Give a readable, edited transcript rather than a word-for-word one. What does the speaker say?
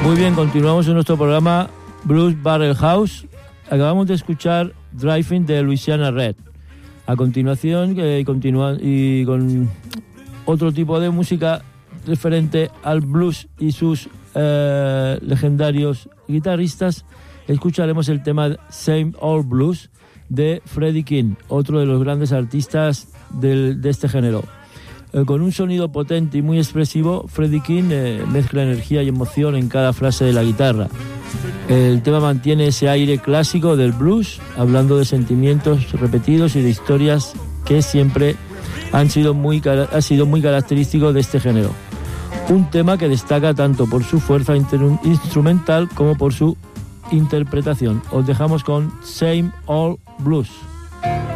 Muy bien, continuamos en nuestro programa Blues Barrel House. Acabamos de escuchar Driving de Louisiana Red. A continuación, continúa y con otro tipo de música referente al blues y sus legendarios guitarristas, escucharemos el tema Same Old Blues de Freddie King, otro de los grandes artistas de este género. Con un sonido potente y muy expresivo, Freddie King mezcla energía y emoción en cada frase de la guitarra. El tema mantiene ese aire clásico del blues, hablando de sentimientos repetidos y de historias que siempre ha sido muy característico de este género. Un tema que destaca tanto por su fuerza instrumental como por su interpretación. Os dejamos con Same Old Blues.